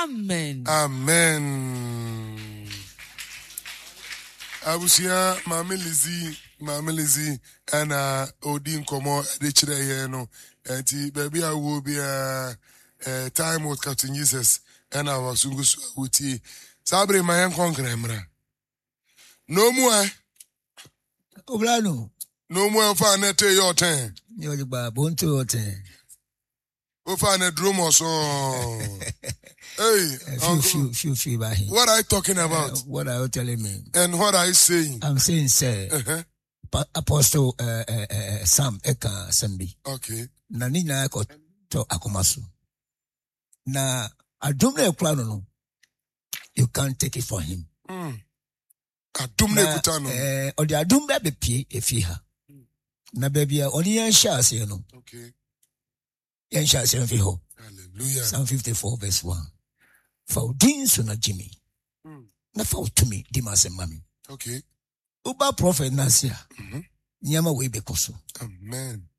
Amen. Amen. Abusia Mama Lizzie and Odin Komo de Chire no anti baby I will be time with Captain Jesus and our Sungus Uti Sabre my conqueror. No more. Oblano. No more fun at your turn. You're the babunto your turn. O find a drum or so. Hey, few by him. What are you talking about? What are you telling me? And what are you saying? I'm saying, sir, Apostle Sam Eka Sambi. Okay. Nanina ko to akomasu. Na adumne plano no. You can't take it for him. Adumne kutano. Or the adumbe be pie efiha. Na baby only yan shas you know. Okay. Yan shas yan fiho. Hallelujah. Psalm 54 verse 1. Faudin suna Jimmy. Na faud to me dimas and mommy. Okay. Uba prophet Nasia. Nyama we bekoso. Amen.